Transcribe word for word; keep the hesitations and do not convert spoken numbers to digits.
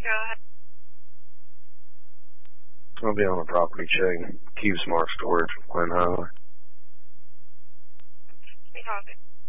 God. I'll be on a property check. CubeSmart Storage, Glen Highway. Hey, talking.